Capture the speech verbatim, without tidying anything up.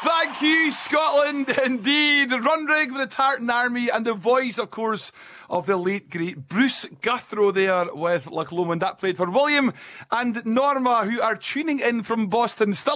Thank you, Scotland, indeed. Runrig with the Tartan Army, and the voice, of course, of the late, great Bruce Guthrow there with Loch Lomond. That played for William and Norma, who are tuning in from Boston. Still